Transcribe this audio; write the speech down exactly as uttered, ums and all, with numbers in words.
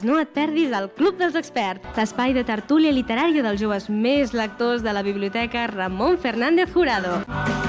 no et perdis el Club dels Experts, l'espai de tertúlia literària dels joves més lectors de la Biblioteca Ramon Fernández Jurado.